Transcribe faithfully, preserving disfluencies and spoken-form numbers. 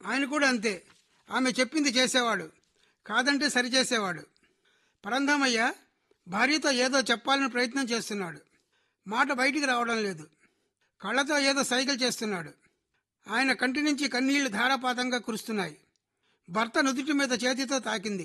ఆయన కూడా అంతే. ఆమె చెప్పింది చేసేవాడు, కాదంటే సరిచేసేవాడు. పరంధామయ్య భార్యతో ఏదో చెప్పాలని ప్రయత్నం చేస్తున్నాడు. మాట బయటికి రావడం లేదు. కళ్ళతో ఏదో సైగలు చేస్తున్నాడు. ఆయన కంటి నుంచి కన్నీళ్లు ధారాపాతంగా కురుస్తున్నాయి. భర్త నుదుటి మీద చేతితో తాకింది.